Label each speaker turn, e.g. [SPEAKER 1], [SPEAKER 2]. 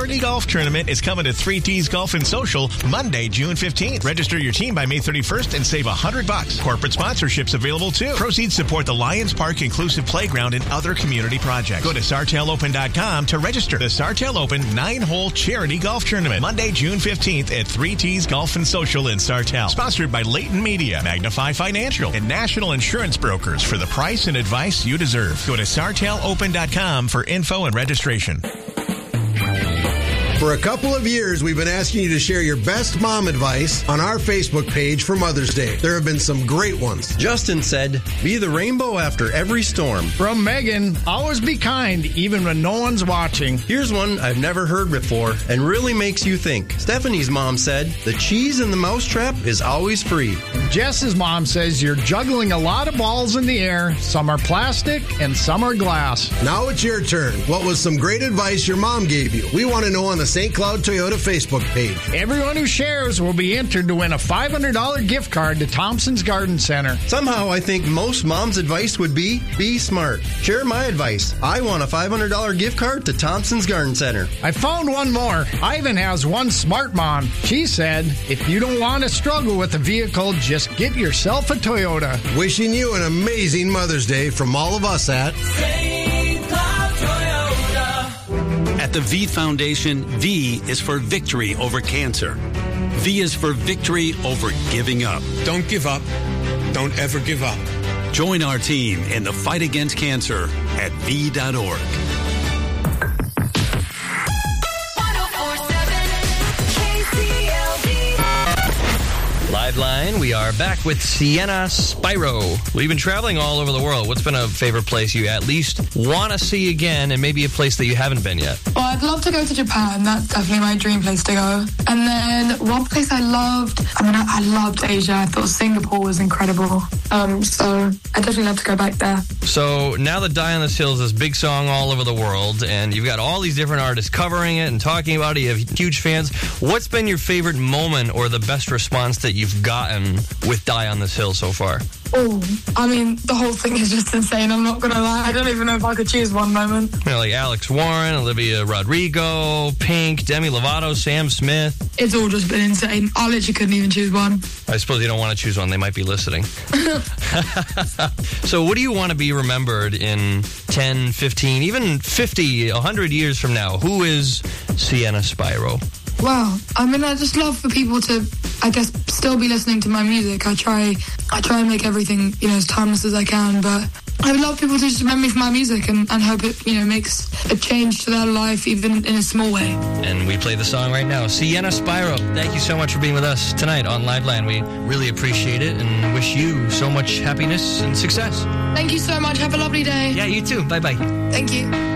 [SPEAKER 1] Charity Golf Tournament is coming to 3T's Golf and Social Monday, June 15th. Register your team by May 31st and save $100. Corporate sponsorships available too. Proceeds support the Lions Park Inclusive Playground and other community projects. Go to SartellOpen.com to register. The Sartell Open 9-hole charity golf tournament, Monday, June 15th at 3T's Golf and Social in Sartell. Sponsored by Leighton Media, Magnify Financial, and National Insurance Brokers for the price and advice you deserve. Go to SartellOpen.com for info and registration.
[SPEAKER 2] For a couple of years, we've been asking you to share your best mom advice on our Facebook page for Mother's Day. There have been some great ones.
[SPEAKER 3] Justin said, be the rainbow after every storm.
[SPEAKER 4] From Megan, always be kind, even when no one's watching.
[SPEAKER 3] Here's one I've never heard before and really makes you think. Stephanie's mom said, the cheese in the mousetrap is always free.
[SPEAKER 4] Jess's mom says you're juggling a lot of balls in the air. Some are plastic and some are glass.
[SPEAKER 2] Now it's your turn. What was some great advice your mom gave you? We want to know on the St. Cloud Toyota Facebook page.
[SPEAKER 4] Everyone who shares will be entered to win a $500 gift card to Thompson's Garden Center.
[SPEAKER 3] Somehow I think most moms' advice would be smart. Share my advice. I want a $500 gift card to Thompson's Garden Center.
[SPEAKER 4] I found one more. Ivan has one smart mom. She said, if you don't want to struggle with a vehicle, just get yourself a Toyota.
[SPEAKER 2] Wishing you an amazing Mother's Day from all of us at
[SPEAKER 5] St. Cloud Toyota.
[SPEAKER 6] At the V Foundation, V is for victory over cancer. V is for victory over giving up.
[SPEAKER 7] Don't give up. Don't ever give up.
[SPEAKER 6] Join our team in the fight against cancer at V.org.
[SPEAKER 8] Liveline, we are back with Sienna Spiro. Well, you've been traveling all over the world. What's been a favorite place you at least want to see again, and maybe a place that you haven't been yet?
[SPEAKER 9] Well, I'd love to go to Japan. That's definitely my dream place to go. And then one place I loved Asia. I thought Singapore was incredible. So I'd definitely love to go back there.
[SPEAKER 8] So now that Die on This Hill is this big song all over the world, and you've got all these different artists covering it and talking about it, you have huge fans. What's been your favorite moment or the best response that you've gotten with Die on This Hill so far?
[SPEAKER 9] Oh, I mean, the whole thing is just insane. I'm not going to lie. I don't even know if I could choose one moment.
[SPEAKER 8] You know, like Alex Warren, Olivia Rodrigo, Pink, Demi Lovato, Sam Smith.
[SPEAKER 9] It's all just been insane. I literally couldn't even choose one.
[SPEAKER 8] I suppose you don't want to choose one. They might be listening. So what do you want to be remembered in 10, 15, even 50, 100 years from now? Who is Sienna Spiro?
[SPEAKER 9] Wow. I mean, I just love for people to, I guess, still be listening to my music. I try and make everything, as timeless as I can, but I would love people to just remember me for my music and hope it, makes a change to their life, even in a small way.
[SPEAKER 8] And we play the song right now. Sienna Spiro, thank you so much for being with us tonight on Liveline. We really appreciate it and wish you so much happiness and success.
[SPEAKER 9] Thank you so much. Have a lovely day.
[SPEAKER 8] Yeah, you too. Bye-bye.
[SPEAKER 9] Thank you.